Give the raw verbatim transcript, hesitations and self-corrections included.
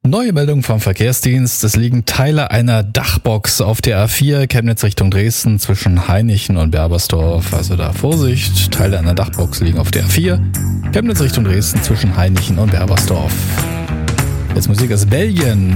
Neue Meldung vom Verkehrsdienst. Es liegen Teile einer Dachbox auf der A vier Chemnitz Richtung Dresden zwischen Hainichen und Berbersdorf. Also da Vorsicht, Teile einer Dachbox liegen auf der A vier Chemnitz Richtung Dresden zwischen Hainichen und Berbersdorf. Jetzt Musik aus Belgien.